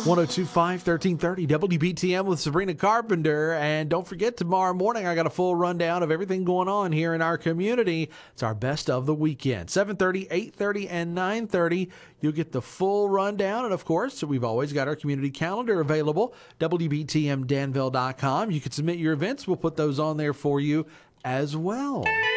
1025 1330 WBTM with Sabrina Carpenter. And don't forget, tomorrow morning, I got a full rundown of everything going on here in our community. It's our best of the weekend. 7:30, 8:30, and 9:30. You'll get the full rundown. And of course, we've always got our community calendar available, WBTMDanville.com. You can submit your events. We'll put those on there for you as well.